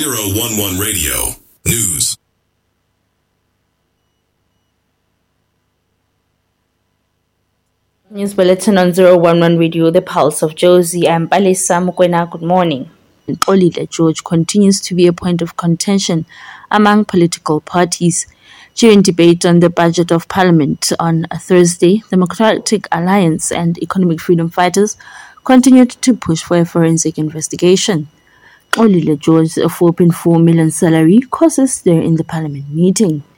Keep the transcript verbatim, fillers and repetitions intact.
zero one one Radio News. News Bulletin on zero one one Radio, the pulse of Jozi. I'm Palisa Mukwena. Good morning. Xolile George continues to be a point of contention among political parties. During debate on the budget of Parliament on Thursday, the Democratic Alliance and Economic Freedom Fighters continued to push for a forensic investigation. Xolile George's four point four million salary causes stir in the Parliament meeting.